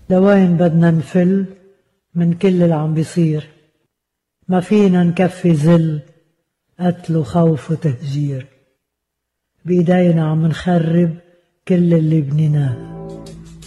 لوين بدنا نفل من كل اللي عم بيصير؟ ما فينا نكفي ذل قتل وخوف وتهجير، بإيدينا عم نخرب كل اللي بنيناه.